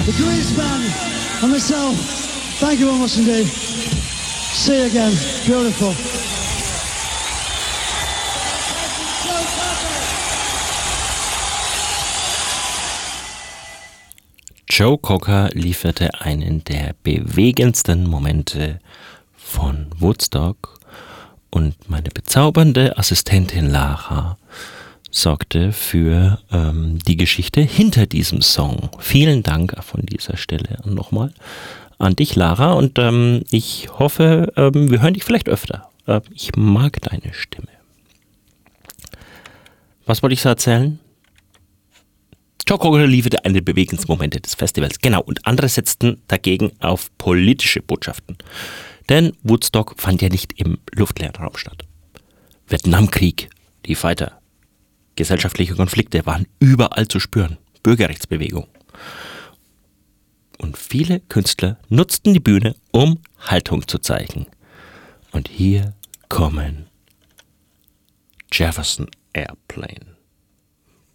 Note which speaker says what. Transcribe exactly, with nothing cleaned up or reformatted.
Speaker 1: the Grease Band, and myself. Thank you very much indeed. See you again. Beautiful.
Speaker 2: Joe Cocker lieferte einen der bewegendsten Momente von Woodstock und meine bezaubernde Assistentin Lara sorgte für ähm, die Geschichte hinter diesem Song. Vielen Dank von dieser Stelle nochmal an dich, Lara, und ähm, ich hoffe, ähm, wir hören dich vielleicht öfter. Äh, ich mag deine Stimme. Was wollte ich so erzählen? Joe Cocker lieferte eine der bewegendsten Momente des Festivals. Genau, und andere setzten dagegen auf politische Botschaften. Denn Woodstock fand ja nicht im luftleeren Raum statt. Vietnamkrieg, die Fighter, gesellschaftliche Konflikte waren überall zu spüren. Bürgerrechtsbewegung. Und viele Künstler nutzten die Bühne, um Haltung zu zeigen. Und hier kommen Jefferson Airplane.